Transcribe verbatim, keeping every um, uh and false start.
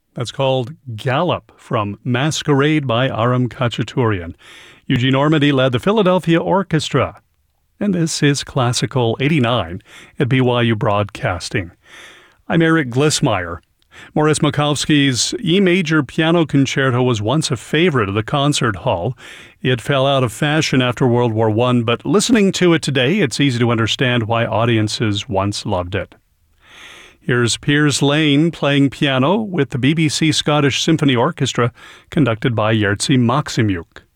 That's called Gallop from Masquerade by Aram Khachaturian. Eugene Ormandy led the Philadelphia Orchestra. And this is Classical eighty-nine at B Y U Broadcasting. I'm Eric Glissmeyer. Morris Makowski's E major piano concerto was once a favorite of the concert hall. It fell out of fashion after World War One, but listening to it today, it's easy to understand why audiences once loved it. Here's Piers Lane playing piano with the B B C Scottish Symphony Orchestra, conducted by Jerzy Maksymiuk.